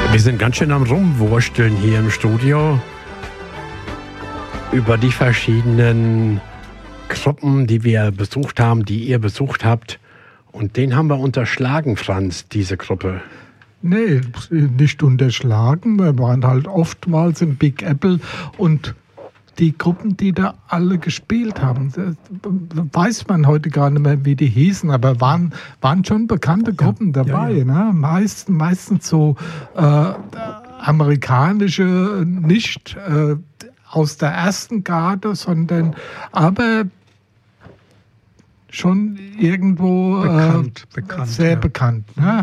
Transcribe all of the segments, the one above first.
Wir sind ganz schön am Rumwursteln hier im Studio über die verschiedenen Gruppen, die wir besucht haben, die ihr besucht habt. Und den haben wir unterschlagen, Franz, diese Gruppe. Nee, nicht unterschlagen. Wir waren halt oftmals im Big Apple und die Gruppen, die da alle gespielt haben, weiß man heute gar nicht mehr, wie die hießen, aber waren schon bekannte Gruppen dabei. Ja. Ne? Meistens so amerikanische, nicht aus der ersten Garde, sondern aber schon irgendwo bekannt, sehr bekannt. Ne?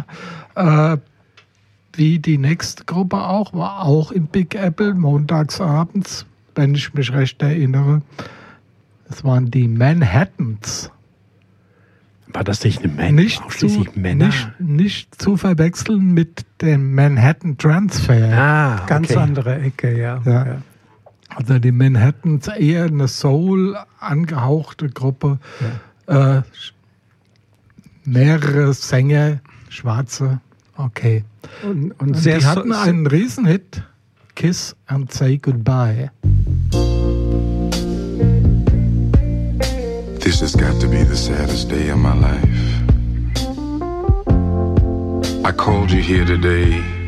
Wie die nächste Gruppe auch, war auch im Big Apple, montags abends, wenn ich mich recht erinnere. Es waren die Manhattans. War das nicht eine Männer? Männer? Nicht zu verwechseln mit dem Manhattan Transfer. Ganz andere Ecke, ja. Also die Manhattans, eher eine Soul angehauchte Gruppe. Ja. Mehrere Sänger, Schwarze. Okay. Und die hatten einen Riesenhit, Kiss and Say Goodbye. This has got to be the saddest day of my life. I called you here today